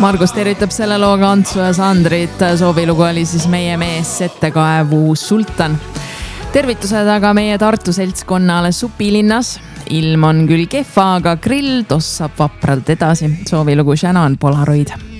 Margus tervitab selle looga Antsu ja Sandrit. Soovilugu oli siis meie mees Settekaevu Sultan. Tervitused aga meie Tartu seltskonnale Supilinnas. Ilm on küll kehva, aga grill tossab vapralt edasi. Soovilugu Shannon Polaroid.